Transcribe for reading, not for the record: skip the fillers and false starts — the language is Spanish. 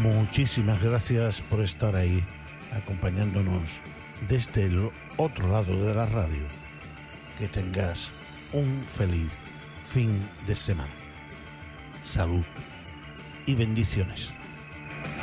muchísimas gracias por estar ahí, acompañándonos desde el otro lado de la radio. Que tengas un feliz fin de semana. Salud y bendiciones.